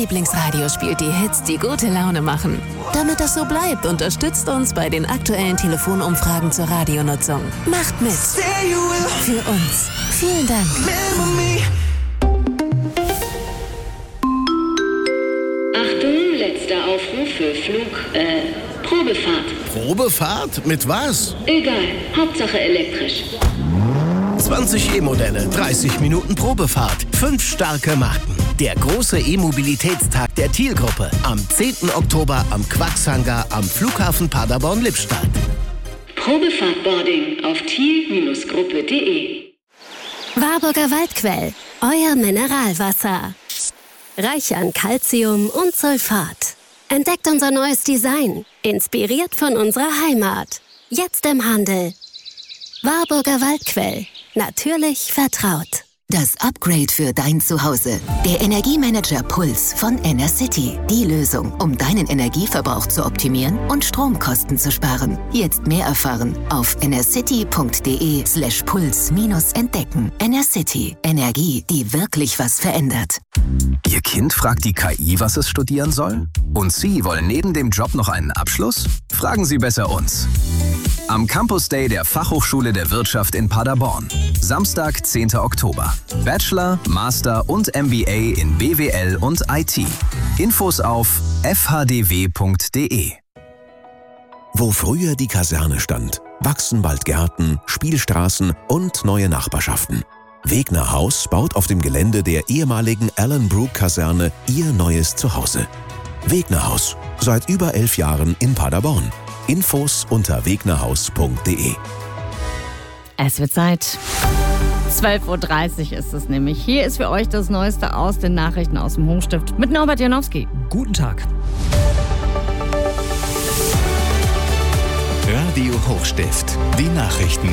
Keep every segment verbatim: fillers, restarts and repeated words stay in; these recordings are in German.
Lieblingsradio spielt die Hits, die gute Laune machen. Damit das so bleibt, unterstützt uns bei den aktuellen Telefonumfragen zur Radionutzung. Macht mit. Für uns. Vielen Dank. Achtung, letzter Aufruf für Flug, äh, Probefahrt. Probefahrt? Mit was? Egal, Hauptsache elektrisch. zwanzig E-Modelle, dreißig Minuten Probefahrt, fünf starke Marken. Der große E-Mobilitätstag der Thiel-Gruppe am zehnten Oktober am Quaxhangar am Flughafen Paderborn-Lippstadt. Probefahrtboarding auf thiel Gruppe punkt de. Warburger Waldquell, euer Mineralwasser. Reich an Calcium und Sulfat. Entdeckt unser neues Design, inspiriert von unserer Heimat. Jetzt im Handel. Warburger Waldquell. Natürlich vertraut. Das Upgrade für dein Zuhause. Der Energiemanager Puls von Enercity. Die Lösung, um deinen Energieverbrauch zu optimieren und Stromkosten zu sparen. Jetzt mehr erfahren auf enercity.de slash puls minus entdecken. Enercity. Energie, die wirklich was verändert. Ihr Kind fragt die K I, was es studieren soll? Und Sie wollen neben dem Job noch einen Abschluss? Fragen Sie besser uns. Am Campus Day der Fachhochschule der Wirtschaft in Paderborn. Samstag, zehnten Oktober. Bachelor, Master und M B A in B W L und I T. Infos auf f h d w punkt de. Wo früher die Kaserne stand, wachsen bald Gärten, Spielstraßen und neue Nachbarschaften. Wegner Haus baut auf dem Gelände der ehemaligen Allenbrook-Kaserne ihr neues Zuhause. Wegner Haus, seit über elf Jahren in Paderborn. Infos unter wegnerhaus punkt de. Es wird Zeit. zwölf Uhr dreißig ist es nämlich. Hier ist für euch das Neueste aus den Nachrichten aus dem Hochstift mit Norbert Janowski. Guten Tag. Radio Hochstift, die Nachrichten.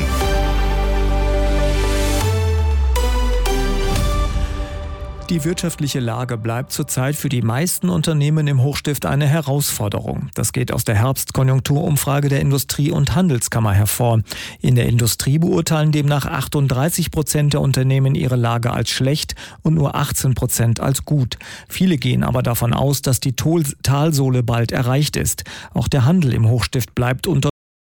Die wirtschaftliche Lage bleibt zurzeit für die meisten Unternehmen im Hochstift eine Herausforderung. Das geht aus der Herbstkonjunkturumfrage der Industrie- und Handelskammer hervor. In der Industrie beurteilen demnach achtunddreißig Prozent der Unternehmen ihre Lage als schlecht und nur achtzehn Prozent als gut. Viele gehen aber davon aus, dass die Talsohle bald erreicht ist. Auch der Handel im Hochstift bleibt unter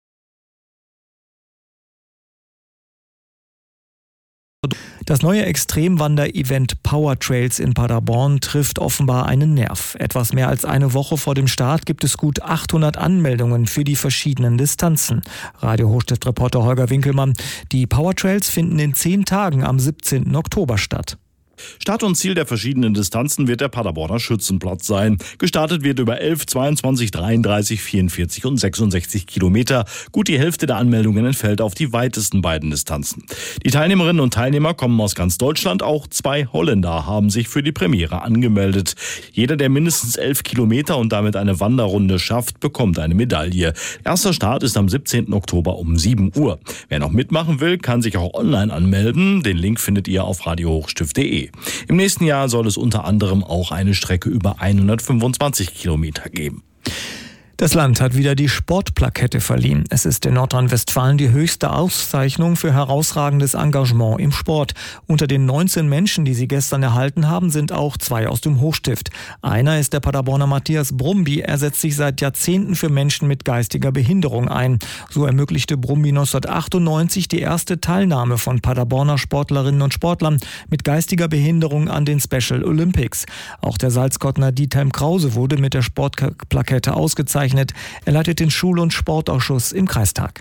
Das neue Extremwander-Event Power Trails in Paderborn trifft offenbar einen Nerv. Etwas mehr als eine Woche vor dem Start gibt es gut achthundert Anmeldungen für die verschiedenen Distanzen. Radio Hochstift-Reporter Holger Winkelmann. Die Power Trails finden in zehn Tagen am siebzehnten Oktober statt. Start und Ziel der verschiedenen Distanzen wird der Paderborner Schützenplatz sein. Gestartet wird über elf, zweiundzwanzig, dreiunddreißig, vierundvierzig und sechsundsechzig Kilometer. Gut die Hälfte der Anmeldungen entfällt auf die weitesten beiden Distanzen. Die Teilnehmerinnen und Teilnehmer kommen aus ganz Deutschland. Auch zwei Holländer haben sich für die Premiere angemeldet. Jeder, der mindestens elf Kilometer und damit eine Wanderrunde schafft, bekommt eine Medaille. Erster Start ist am siebzehnten Oktober um sieben Uhr. Wer noch mitmachen will, kann sich auch online anmelden. Den Link findet ihr auf radio hochstift punkt de. Im nächsten Jahr soll es unter anderem auch eine Strecke über hundertfünfundzwanzig Kilometer geben. Das Land hat wieder die Sportplakette verliehen. Es ist in Nordrhein-Westfalen die höchste Auszeichnung für herausragendes Engagement im Sport. Unter den neunzehn Menschen, die sie gestern erhalten haben, sind auch zwei aus dem Hochstift. Einer ist der Paderborner Matthias Brumby. Er setzt sich seit Jahrzehnten für Menschen mit geistiger Behinderung ein. So ermöglichte Brumby neunzehnhundertachtundneunzig die erste Teilnahme von Paderborner Sportlerinnen und Sportlern mit geistiger Behinderung an den Special Olympics. Auch der Salzkottner Diethelm Krause wurde mit der Sportplakette ausgezeichnet. Er leitet den Schul- und Sportausschuss im Kreistag.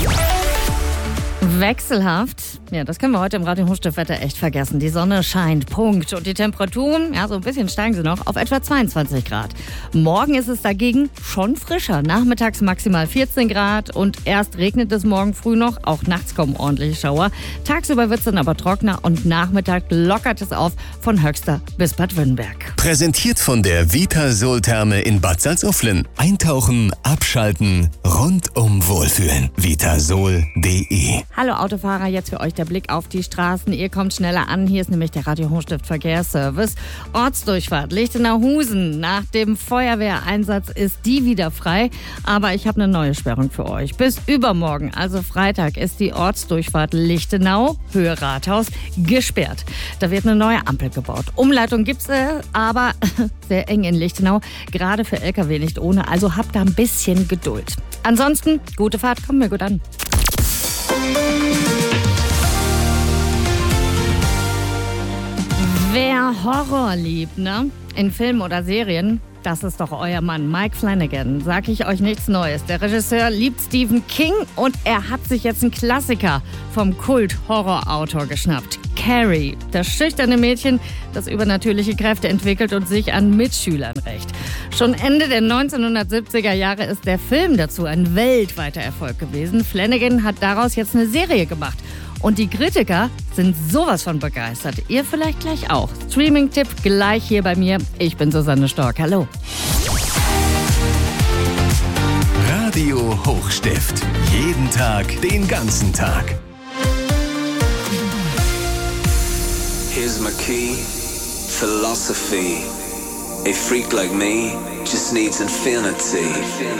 Wechselhaft. Ja, das können wir heute im Radio Hochstift-Wetter echt vergessen. Die Sonne scheint, Punkt. Und die Temperaturen, ja, so ein bisschen steigen sie noch auf etwa zweiundzwanzig Grad. Morgen ist es dagegen schon frischer. Nachmittags maximal vierzehn Grad und erst regnet es morgen früh noch. Auch nachts kommen ordentliche Schauer. Tagsüber wird es dann aber trockener und Nachmittag lockert es auf von Höxter bis Bad Württemberg. Präsentiert von der Vitasol-Therme in Bad Salzuflen. Eintauchen, abschalten, rundum wohlfühlen. vitasol punkt de. Hallo. alle Autofahrer, jetzt für euch der Blick auf die Straßen. Ihr kommt schneller an. Hier ist nämlich der Radio Hochstift Verkehrsservice. Ortsdurchfahrt Lichtenau-Husen. Nach dem Feuerwehreinsatz ist die wieder frei. Aber ich habe eine neue Sperrung für euch. Bis übermorgen, also Freitag, ist die Ortsdurchfahrt Lichtenau, Höhe Rathaus, gesperrt. Da wird eine neue Ampel gebaut. Umleitung gibt's äh, aber sehr eng in Lichtenau. Gerade für L K W nicht ohne. Also habt da ein bisschen Geduld. Ansonsten, gute Fahrt, kommt mir gut an. Wer Horror liebt, ne? In Filmen oder Serien, das ist doch euer Mann, Mike Flanagan. Sag ich euch nichts Neues. Der Regisseur liebt Stephen King und er hat sich jetzt einen Klassiker vom Kult-Horror-Autor geschnappt. Carrie, das schüchterne Mädchen, das übernatürliche Kräfte entwickelt und sich an Mitschülern rächt. Schon Ende der neunzehnhundertsiebziger Jahre ist der Film dazu ein weltweiter Erfolg gewesen. Flanagan hat daraus jetzt eine Serie gemacht. Und die Kritiker sind sowas von begeistert. Ihr vielleicht gleich auch. Streaming-Tipp gleich hier bei mir. Ich bin Susanne Stork. Hallo. Radio Hochstift. Jeden Tag, den ganzen Tag. Here's my key, philosophy. A freak like me just needs infinity.